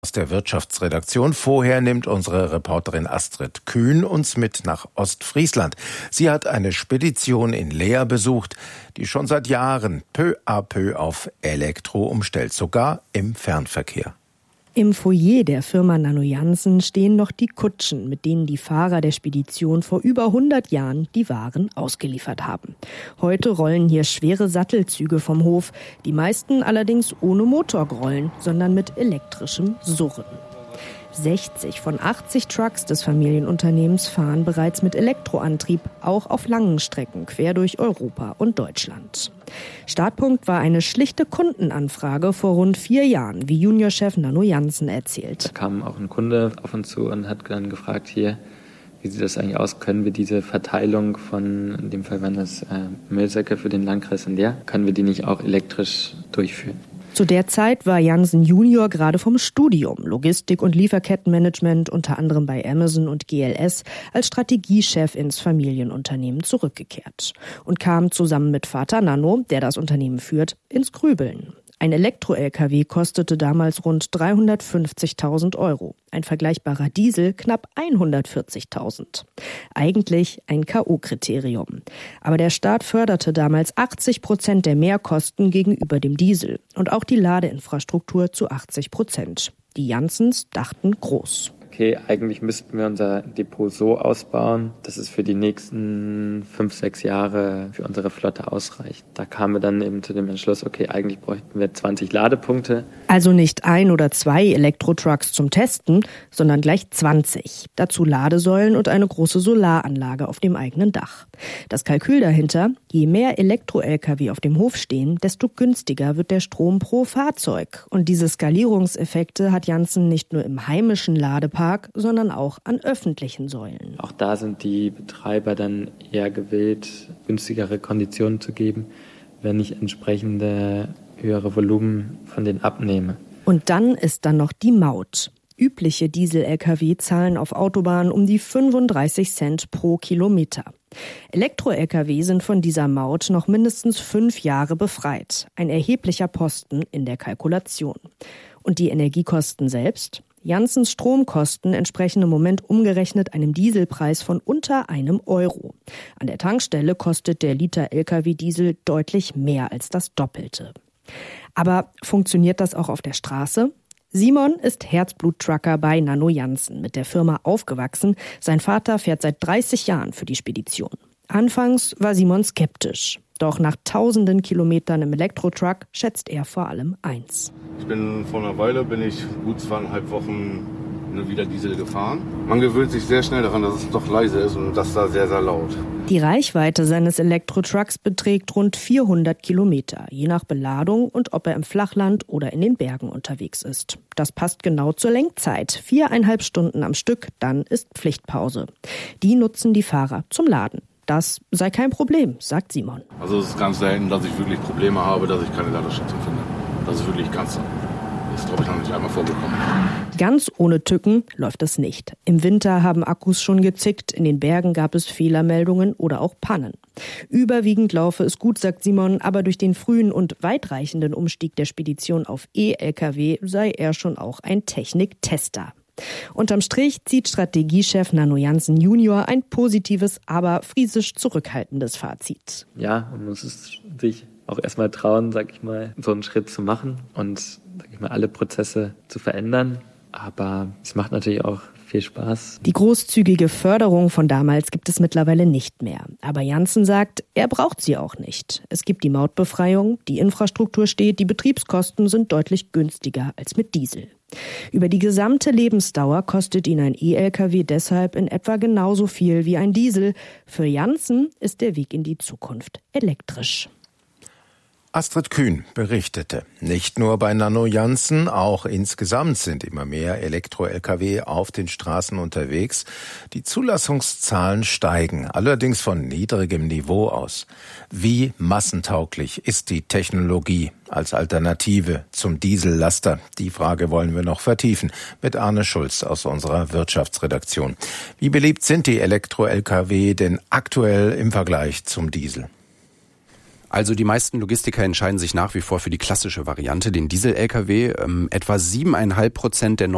Aus der Wirtschaftsredaktion. Vorher nimmt unsere Reporterin Astrid Kühn uns mit nach Ostfriesland. Sie hat eine Spedition in Leer besucht, die schon seit Jahren peu à peu auf Elektro umstellt, sogar im Fernverkehr. Im Foyer der Firma Nanojansen stehen noch die Kutschen, mit denen die Fahrer der Spedition vor über 100 Jahren die Waren ausgeliefert haben. Heute rollen hier schwere Sattelzüge vom Hof, die meisten allerdings ohne Motorgrollen, sondern mit elektrischem Surren. 60 von 80 Trucks des Familienunternehmens fahren bereits mit Elektroantrieb, auch auf langen Strecken quer durch Europa und Deutschland. Startpunkt war eine schlichte Kundenanfrage vor rund 4 Jahren, wie Juniorchef Nanojansen erzählt. Da kam auch ein Kunde auf uns zu und hat dann gefragt, hier, wie sieht das eigentlich aus? Können wir diese Verteilung von, in dem Fall waren das Müllsäcke für den Landkreis in Leer, können wir die nicht auch elektrisch durchführen? Zu der Zeit war Jansen Junior gerade vom Studium Logistik- und Lieferkettenmanagement unter anderem bei Amazon und GLS als Strategiechef ins Familienunternehmen zurückgekehrt und kam zusammen mit Vater Nano, der das Unternehmen führt, ins Grübeln. Ein Elektro-LKW kostete damals rund 350.000 €. Ein vergleichbarer Diesel knapp 140.000. Eigentlich ein K.O.-Kriterium. Aber der Staat förderte damals 80% der Mehrkosten gegenüber dem Diesel und auch die Ladeinfrastruktur zu 80%. Die Janssens dachten groß. Okay, eigentlich müssten wir unser Depot so ausbauen, dass es für die nächsten 5-6 Jahre für unsere Flotte ausreicht. Da kamen wir dann eben zu dem Entschluss, okay, eigentlich bräuchten wir 20 Ladepunkte. Also nicht 1 oder 2 Elektro-Trucks zum Testen, sondern gleich 20. Dazu Ladesäulen und eine große Solaranlage auf dem eigenen Dach. Das Kalkül dahinter, je mehr Elektro-LKW auf dem Hof stehen, desto günstiger wird der Strom pro Fahrzeug. Und diese Skalierungseffekte hat Janssen nicht nur im heimischen Ladepark, sondern auch an öffentlichen Säulen. Auch da sind die Betreiber dann eher gewillt, günstigere Konditionen zu geben, wenn ich entsprechende höhere Volumen von denen abnehme. Und dann ist da noch die Maut. Übliche Diesel-Lkw zahlen auf Autobahnen um die 35 Cent pro Kilometer. Elektro-Lkw sind von dieser Maut noch mindestens 5 Jahre befreit. Ein erheblicher Posten in der Kalkulation. Und die Energiekosten selbst? Janssens Stromkosten entsprechen im Moment umgerechnet einem Dieselpreis von unter €1. An der Tankstelle kostet der Liter Lkw-Diesel deutlich mehr als das Doppelte. Aber funktioniert das auch auf der Straße? Simon ist Herzblut-Trucker bei Nanojansen, mit der Firma aufgewachsen. Sein Vater fährt seit 30 Jahren für die Spedition. Anfangs war Simon skeptisch. Doch nach tausenden Kilometern im Elektrotruck schätzt er vor allem eins. Vor einer Weile bin ich gut 2,5 Wochen wieder Diesel gefahren. Man gewöhnt sich sehr schnell daran, dass es doch leise ist und das da sehr, sehr laut. Die Reichweite seines Elektrotrucks beträgt rund 400 Kilometer, je nach Beladung und ob er im Flachland oder in den Bergen unterwegs ist. Das passt genau zur Lenkzeit. 4,5 Stunden am Stück, dann ist Pflichtpause. Die nutzen die Fahrer zum Laden. Das sei kein Problem, sagt Simon. Also es ist ganz selten, dass ich wirklich Probleme habe, dass ich keine Ladestation finde. Das ist wirklich ganz selten. Das ist, glaube ich, noch nicht einmal vorgekommen. Ganz ohne Tücken läuft es nicht. Im Winter haben Akkus schon gezickt, in den Bergen gab es Fehlermeldungen oder auch Pannen. Überwiegend laufe es gut, sagt Simon, aber durch den frühen und weitreichenden Umstieg der Spedition auf E-Lkw sei er schon auch ein Techniktester. Unterm Strich zieht Strategiechef Nanojansen Junior ein positives, aber friesisch zurückhaltendes Fazit. Ja, man muss es sich auch erstmal trauen, sag ich mal, so einen Schritt zu machen und, sag ich mal, alle Prozesse zu verändern. Aber es macht natürlich auch viel Spaß. Die großzügige Förderung von damals gibt es mittlerweile nicht mehr. Aber Janssen sagt, er braucht sie auch nicht. Es gibt die Mautbefreiung, die Infrastruktur steht, die Betriebskosten sind deutlich günstiger als mit Diesel. Über die gesamte Lebensdauer kostet ihn ein E-Lkw deshalb in etwa genauso viel wie ein Diesel. Für Janssen ist der Weg in die Zukunft elektrisch. Astrid Kühn berichtete. Nicht nur bei Nanojansen, auch insgesamt sind immer mehr Elektro-Lkw auf den Straßen unterwegs. Die Zulassungszahlen steigen, allerdings von niedrigem Niveau aus. Wie massentauglich ist die Technologie als Alternative zum Diesellaster? Die Frage wollen wir noch vertiefen mit Arne Schulz aus unserer Wirtschaftsredaktion. Wie beliebt sind die Elektro-Lkw denn aktuell im Vergleich zum Diesel? Also die meisten Logistiker entscheiden sich nach wie vor für die klassische Variante, den Diesel-Lkw. Etwa 7,5% der